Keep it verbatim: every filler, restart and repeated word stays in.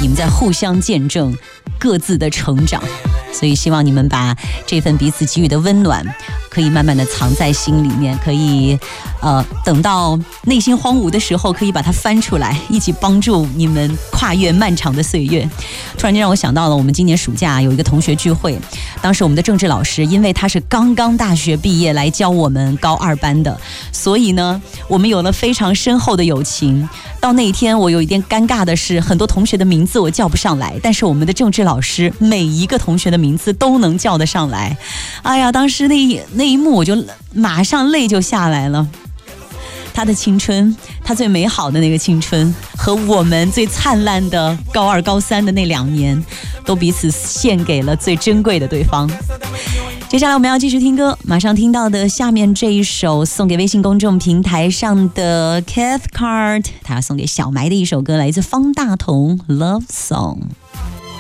你们在互相见证各自的成长，所以希望你们把这份彼此给予的温暖可以慢慢的藏在心里面，可以呃等到内心荒芜的时候可以把它翻出来，一起帮助你们跨越漫长的岁月。突然间让我想到了我们今年暑假有一个同学聚会，当时我们的政治老师因为他是刚刚大学毕业来教我们高二班的，所以呢我们有了非常深厚的友情。到那一天我有一点尴尬的是，很多同学的名字我叫不上来，但是我们的政治老师每一个同学的名字都能叫得上来。哎呀，当时那一那一幕我就马上泪就下来了。他的青春，他最美好的那个青春，和我们最灿烂的高二高三的那两年，都彼此献给了最珍贵的对方。接下来我们要继续听歌，马上听到的下面这一首送给微信公众平台上的 Cathcart， 他要送给小埋的一首歌，来自方大同 Love Song。